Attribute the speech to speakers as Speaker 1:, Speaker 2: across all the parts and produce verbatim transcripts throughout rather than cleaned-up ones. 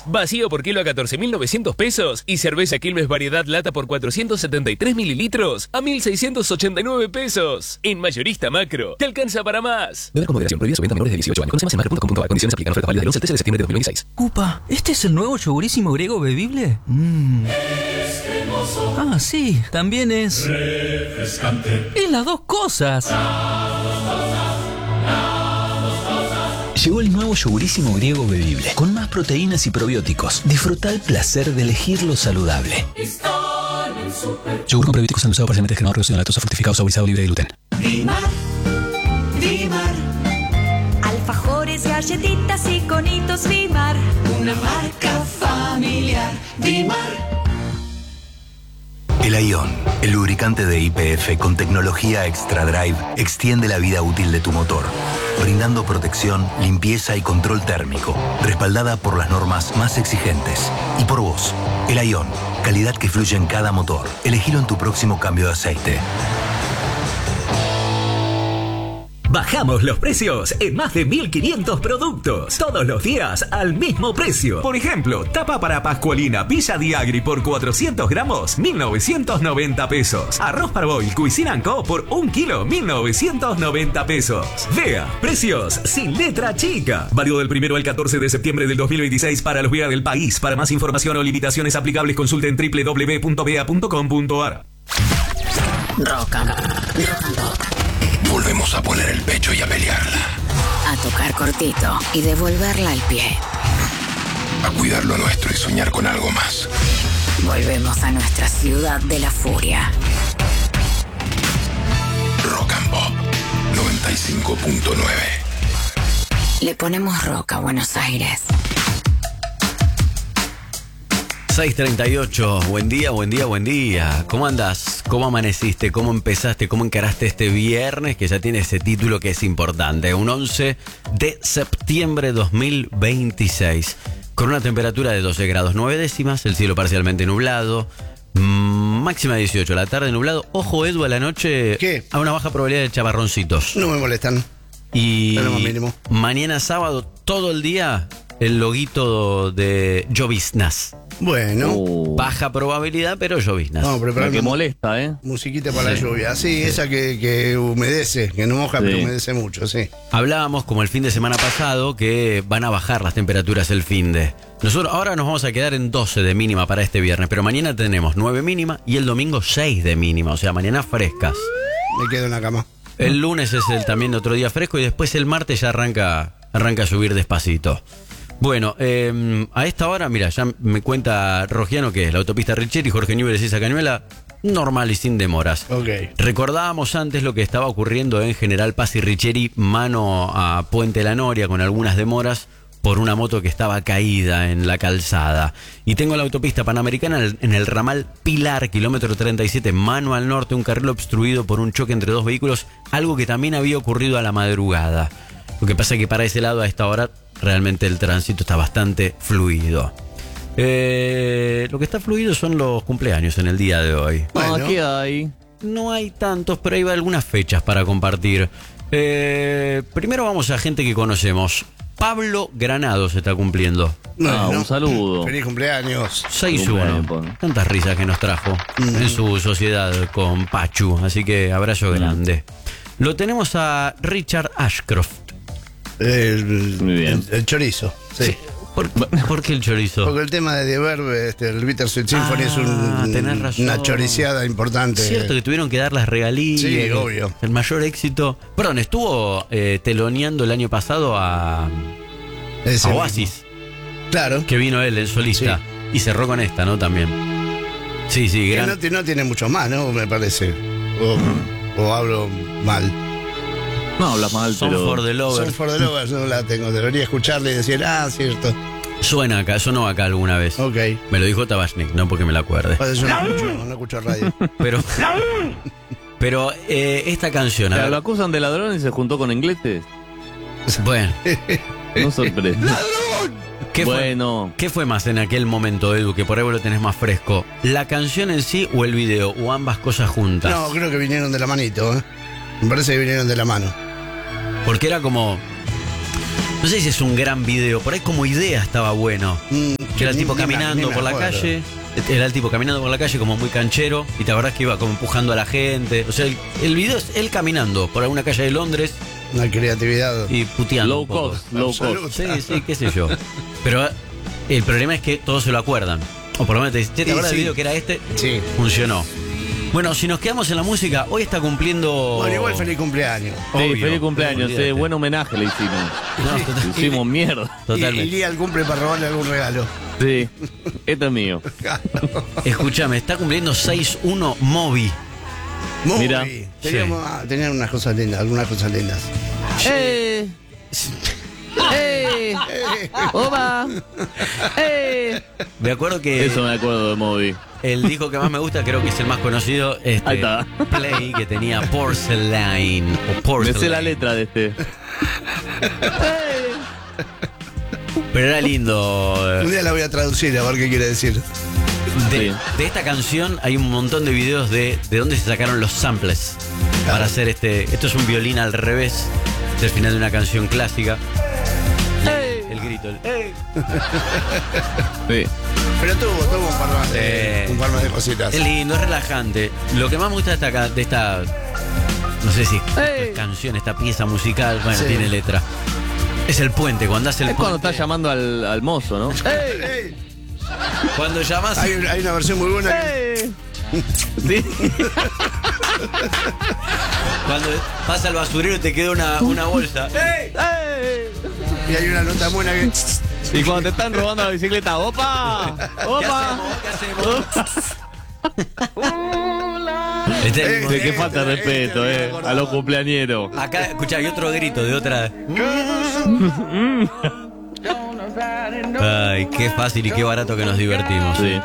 Speaker 1: Vacío por kilo a catorce mil novecientos pesos y cerveza Quilmes Variedad Lata por cuatrocientos setenta y tres mililitros a mil seiscientos ochenta y nueve pesos. En Mayorista Macro, te alcanza para más.
Speaker 2: Beber con moderación. Prohibida su venta a menores de dieciocho años. Conoce más en macro punto com punto a r. Condiciones aplican. Ofertas válidas del once al trece de septiembre de dos mil veintiséis.
Speaker 3: Upa, ¿este es el nuevo yogurísimo griego bebible? Mmm. Ah, sí, también es refrescante. Es las dos cosas.
Speaker 4: Llegó el nuevo yogurísimo griego bebible, con más proteínas y probióticos. Disfruta el placer de elegir lo saludable.
Speaker 2: Yogur con probióticos endulzado parcialmente descremado, reducido en lactosa, fortificado, saborizado, libre de gluten.
Speaker 5: Dimar, Dimar. Alfajores, galletitas y conitos Dimar. Una marca familiar. Dimar.
Speaker 6: El Ion, el lubricante de Y P F con tecnología Extra Drive, extiende la vida útil de tu motor, brindando protección, limpieza y control térmico, respaldada por las normas más exigentes. Y por vos, el Ion, calidad que fluye en cada motor. Elegilo en tu próximo cambio de aceite.
Speaker 7: Bajamos los precios en más de mil quinientos productos. Todos los días al mismo precio. Por ejemplo, tapa para Pascualina Villa Diagri por cuatrocientos gramos, mil novecientos noventa pesos. Arroz Parboil Cuisine and Co por un kilo, mil novecientos noventa pesos. Vea, precios sin letra chica. Válido del primero al catorce de septiembre del dos mil veintiséis para los Vea del país. Para más información o limitaciones aplicables, consulte en doble u doble u doble u punto vea punto com punto a r.
Speaker 8: Rock and Pop.
Speaker 9: Volvemos a poner el pecho y a pelearla.
Speaker 8: A tocar cortito y devolverla al pie.
Speaker 9: A cuidar lo nuestro y soñar con algo más.
Speaker 8: Volvemos a nuestra ciudad de la furia.
Speaker 9: Rock and Pop noventa y cinco punto nueve.
Speaker 8: Le ponemos rock a Buenos Aires.
Speaker 10: seis treinta y ocho, buen día, buen día, buen día. ¿Cómo andás? ¿Cómo amaneciste? ¿Cómo empezaste? ¿Cómo encaraste este viernes que ya tiene ese título que es importante? Un once de septiembre de dos mil veintiséis. Con una temperatura de doce grados nueve décimas, el cielo parcialmente nublado, máxima de dieciocho, la tarde nublado. Ojo, Edu, a la noche
Speaker 11: ¿Qué?
Speaker 10: A una baja probabilidad de chaparroncitos.
Speaker 11: No me molestan.
Speaker 10: Y
Speaker 11: lo más mínimo.
Speaker 10: Mañana sábado, todo el día, el loguito de lloviznas.
Speaker 11: Bueno.
Speaker 10: Uh, baja probabilidad, pero lloviznas.
Speaker 11: No, pero
Speaker 12: la que molesta, ¿eh?
Speaker 11: Musiquita para
Speaker 10: Sí.
Speaker 11: la lluvia. Sí, esa que, que humedece, que no moja,
Speaker 12: Sí.
Speaker 11: pero humedece mucho, sí.
Speaker 10: Hablábamos como el fin de semana pasado que van a bajar las temperaturas el fin de. Nosotros ahora nos vamos a quedar en doce de mínima para este viernes, pero mañana tenemos nueve mínima y el domingo seis de mínima, o sea, mañana frescas.
Speaker 11: Me quedo en la cama.
Speaker 10: El lunes es el también otro día fresco y después el martes ya arranca, arranca a subir despacito. Bueno, eh, a esta hora, mira, ya me cuenta Rogiano que es la autopista Richeri, Jorge Newbery, Cisa Cañuela, normal y sin demoras.
Speaker 11: Ok.
Speaker 10: Recordábamos antes lo que estaba ocurriendo en General Paz y Richeri, mano a Puente La Noria, con algunas demoras por una moto que estaba caída en la calzada. Y tengo la autopista Panamericana en el ramal Pilar, kilómetro treinta y siete, mano al norte, un carril obstruido por un choque entre dos vehículos, algo que también había ocurrido a la madrugada. Lo que pasa es que para ese lado a esta hora realmente el tránsito está bastante fluido. Eh, lo que está fluido son los cumpleaños en el día de hoy.
Speaker 12: Bueno. Ah, ¿qué hay?
Speaker 10: No hay tantos, pero hay algunas fechas para compartir. Eh, primero vamos a gente que conocemos. Pablo Granado se está cumpliendo.
Speaker 11: No,
Speaker 12: ah,
Speaker 11: no.
Speaker 12: Un saludo.
Speaker 11: Feliz cumpleaños.
Speaker 10: seis uno. Tantas risas que nos trajo mm. en su sociedad con Pachu. Así que abrazo mm. grande. Lo tenemos a Richard Ashcroft.
Speaker 11: El,
Speaker 12: Muy bien.
Speaker 11: El, el chorizo, sí.
Speaker 10: sí. ¿Por, ¿Por qué el chorizo?
Speaker 11: Porque el tema de The Verve, este, el Bittersweet Symphony,
Speaker 10: ah,
Speaker 11: es un,
Speaker 10: tenés razón.
Speaker 11: una choriciada importante.
Speaker 10: Cierto que tuvieron que dar las regalías.
Speaker 11: Sí,
Speaker 10: el,
Speaker 11: obvio.
Speaker 10: El mayor éxito. Perdón, estuvo eh, teloneando el año pasado a,
Speaker 11: Ese
Speaker 10: a Oasis.
Speaker 11: Mismo. Claro.
Speaker 10: Que vino él, el solista. Sí. Y cerró con esta, ¿no? También. Sí, sí, gran...
Speaker 11: no, no tiene mucho más, ¿no? Me parece. O, o hablo mal.
Speaker 12: No hablas mal,
Speaker 10: Son
Speaker 12: pero...
Speaker 10: for the Lovers.
Speaker 11: Son for the Lovers, no la tengo. Debería escucharla y decir, ah, cierto.
Speaker 10: Suena acá, sonó acá alguna vez.
Speaker 11: Ok.
Speaker 10: Me lo dijo Tabachnik, no porque me la acuerde.
Speaker 11: Pues yo no escucho, no escucho radio.
Speaker 10: Pero... pero eh, esta canción...
Speaker 12: O sea, lo acusan de ladrón y se juntó con ingleses.
Speaker 10: Bueno.
Speaker 12: No sorprende.
Speaker 11: ¡Ladrón!
Speaker 10: ¿Qué bueno. Fue, ¿Qué fue más en aquel momento, Edu, que por ahí vos lo tenés más fresco? ¿La canción en sí o el video? ¿O ambas cosas juntas?
Speaker 11: No, creo que vinieron de la manito, ¿eh? Me parece que vinieron de la mano.
Speaker 10: Porque era como... No sé si es un gran video, por ahí como idea estaba bueno.
Speaker 11: Mm,
Speaker 10: Era el
Speaker 11: Ni-
Speaker 10: tipo
Speaker 11: ni me-
Speaker 10: caminando
Speaker 11: ni me
Speaker 10: por la
Speaker 11: acuerdo.
Speaker 10: calle. Era el tipo caminando por la calle como muy canchero. Y te acordás que iba como empujando a la gente. O sea, el, el video es él caminando por alguna calle de Londres.
Speaker 11: Una creatividad.
Speaker 10: Y puteando.
Speaker 12: Low
Speaker 10: un poco.
Speaker 12: cost, low cost.
Speaker 10: Sí, sí, qué sé yo. Pero el problema es que todos se lo acuerdan. O por lo menos te dicen, che, ¿te
Speaker 11: Y
Speaker 10: acuerdas
Speaker 11: sí.
Speaker 10: del video que era este?
Speaker 11: Sí.
Speaker 10: Funcionó. Bueno, si nos quedamos en la música, hoy está cumpliendo.
Speaker 11: Bueno, igual feliz cumpleaños.
Speaker 12: Sí,
Speaker 10: Obvio,
Speaker 12: feliz cumpleaños,
Speaker 10: olvídate.
Speaker 12: eh, buen homenaje le hicimos.
Speaker 10: No, total-
Speaker 12: Le hicimos mierda.
Speaker 11: Y,
Speaker 10: Totalmente.
Speaker 11: y Lía al cumple para robarle algún regalo.
Speaker 12: Sí, esto es mío.
Speaker 10: Escúchame, está cumpliendo seis uno Moby.
Speaker 11: Muy
Speaker 12: Mira.
Speaker 11: bien. Teníamos, ah, tenían unas cosas lindas, algunas cosas lindas.
Speaker 12: ¡Eh! ¡Eh! ¡Oba! ¡Eh!
Speaker 10: Me acuerdo que
Speaker 12: Eso me acuerdo de Moby.
Speaker 10: el disco que más me gusta, creo que es el más conocido, este,
Speaker 12: Ahí está.
Speaker 10: Play, que tenía Porcelain o
Speaker 12: Me
Speaker 10: Porcelain.
Speaker 12: sé la letra de este.
Speaker 10: Pero era lindo.
Speaker 11: Un día la voy a traducir a ver qué quiere decir.
Speaker 10: De,
Speaker 12: Sí.
Speaker 10: de esta canción hay un montón de videos de, de dónde se sacaron los samples para hacer este. Esto es un violín al revés del final de una canción clásica. El grito. El, ¡Ey!
Speaker 12: Sí.
Speaker 11: Pero tuvo, tuvo un par más de,
Speaker 10: Sí.
Speaker 11: un par más de cositas.
Speaker 10: Es lindo, es relajante. Lo que más me gusta de esta, ca- de esta no sé si
Speaker 12: Ey.
Speaker 10: canción, esta pieza musical, bueno,
Speaker 11: Sí.
Speaker 10: tiene letra. Es el puente, cuando hace el
Speaker 12: Es cuando
Speaker 10: puente.
Speaker 12: estás llamando al, al mozo, ¿no?
Speaker 11: Ey,
Speaker 10: Cuando llamas.
Speaker 11: hay, hay una versión muy buena. que-
Speaker 12: ¡Eh! Sí.
Speaker 10: Cuando pasa el basurero y te queda una, una bolsa. ¡Ey!
Speaker 12: ¡Eh!
Speaker 11: Y hay una nota buena que.
Speaker 12: Y cuando te están robando la bicicleta, ¡opa!
Speaker 10: ¿Qué
Speaker 12: ¡Opa!
Speaker 10: hacemos? ¿Qué hacemos? Este es el mismo-
Speaker 12: Sí, qué falta de respeto, eh, a los cumpleañeros.
Speaker 10: Acá, escucha, hay otro grito de otra. Ay, qué fácil y qué barato que nos divertimos.
Speaker 12: Sí.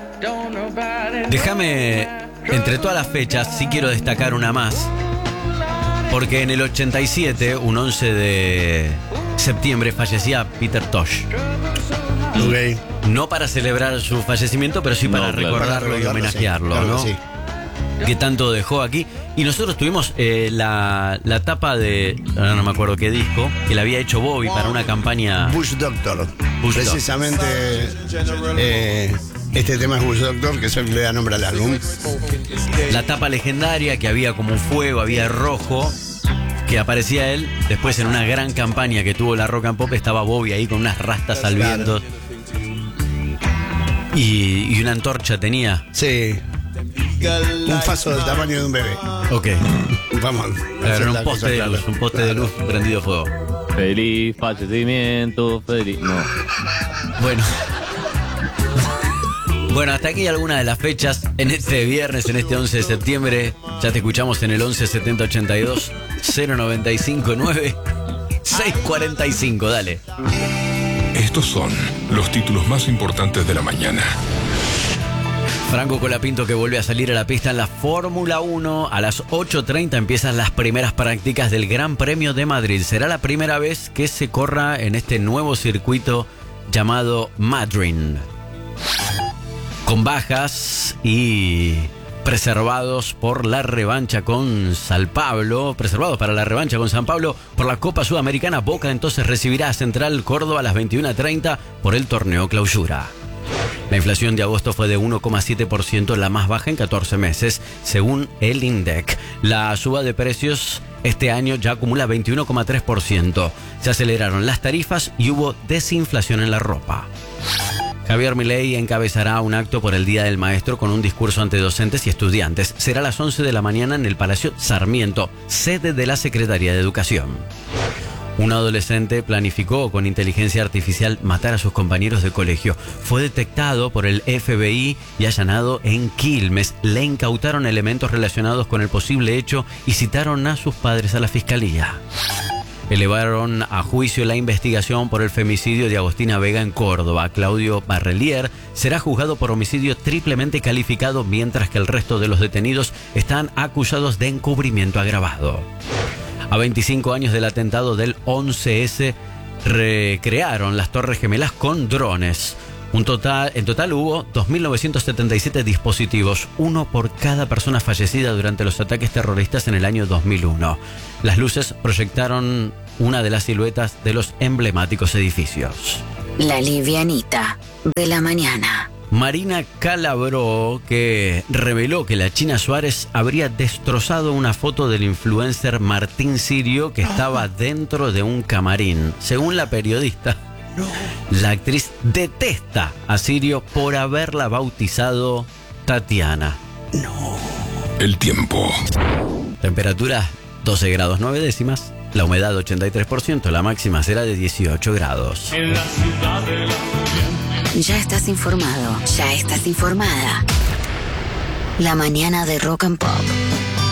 Speaker 10: Déjame, entre todas las fechas, sí quiero destacar una más. Porque en el ochenta y siete, un once de septiembre, fallecía Peter Tosh.
Speaker 11: Ok.
Speaker 10: No para celebrar su fallecimiento, pero sí para
Speaker 12: No, claro.
Speaker 10: recordarlo
Speaker 11: Para
Speaker 10: y
Speaker 11: recordarlo,
Speaker 10: homenajearlo,
Speaker 11: sí, claro
Speaker 10: ¿no?
Speaker 11: que sí.
Speaker 10: Que tanto dejó aquí. Y nosotros tuvimos eh, la, la tapa de, ahora no me acuerdo qué disco, que la había hecho Bobby para una campaña.
Speaker 11: Bush Doctor.
Speaker 10: Bush
Speaker 11: Precisamente eh, este tema es Bush Doctor, que es el que le da nombre al álbum.
Speaker 10: La tapa legendaria, que había como un fuego, había rojo, que aparecía él. Después en una gran campaña que tuvo la Rock and Pop estaba Bobby ahí con unas rastas al
Speaker 11: Claro.
Speaker 10: viento. Y, y una antorcha tenía.
Speaker 11: Sí. Un faso del tamaño de un bebé.
Speaker 10: Ok.
Speaker 11: Vamos.
Speaker 10: Era
Speaker 11: hacer
Speaker 10: un
Speaker 11: la
Speaker 10: poste
Speaker 11: cosa
Speaker 10: de
Speaker 11: clara.
Speaker 10: luz, un poste de luz prendido fuego.
Speaker 12: Feliz fallecimiento, feliz. No.
Speaker 10: Bueno. Bueno, hasta aquí algunas de las fechas en este viernes, en este once de septiembre. Ya te escuchamos en el once setenta ochenta y dos cero noventa y cinco nueve seis cuarenta y cinco. Dale.
Speaker 9: Estos son los títulos más importantes de la mañana.
Speaker 10: Franco Colapinto, que vuelve a salir a la pista en la Fórmula uno. A las ocho treinta empiezan las primeras prácticas del Gran Premio de Madrid. Será la primera vez que se corra en este nuevo circuito llamado Madrid. Con bajas y preservados por la revancha con San Pablo, preservados para la revancha con San Pablo por la Copa Sudamericana. Boca entonces recibirá a Central Córdoba a las veintiuna treinta por el torneo Clausura. La inflación de agosto fue de uno coma siete por ciento, la más baja en catorce meses, según el INDEC. La suba de precios este año ya acumula veintiuno coma tres por ciento. Se aceleraron las tarifas y hubo desinflación en la ropa. Javier Milei encabezará un acto por el Día del Maestro con un discurso ante docentes y estudiantes. Será a las once de la mañana en el Palacio Sarmiento, sede de la Secretaría de Educación. Un adolescente planificó con inteligencia artificial matar a sus compañeros de colegio. Fue detectado por el F B I y allanado en Quilmes. Le incautaron elementos relacionados con el posible hecho y citaron a sus padres a la fiscalía. Elevaron a juicio la investigación por el femicidio de Agostina Vega en Córdoba. Claudio Barrelier será juzgado por homicidio triplemente calificado, mientras que el resto de los detenidos están acusados de encubrimiento agravado. A veinticinco años del atentado del once ese, recrearon las Torres Gemelas con drones. Un total, en total hubo dos mil novecientos setenta y siete dispositivos, uno por cada persona fallecida durante los ataques terroristas en el año dos mil uno. Las luces proyectaron una de las siluetas de los emblemáticos edificios.
Speaker 8: La livianita de la mañana.
Speaker 10: Marina Calabró, que reveló que la China Suárez habría destrozado una foto del influencer Martín Sirio que estaba dentro de un camarín. Según la periodista, no. la actriz detesta a Sirio por haberla bautizado Tatiana.
Speaker 11: No.
Speaker 9: El tiempo.
Speaker 10: Temperatura doce grados nueve décimas. La humedad ochenta y tres por ciento. La máxima será de dieciocho grados.
Speaker 8: En la ciudad de la... Ya estás informado, ya estás informada. La mañana de Rock and Pop.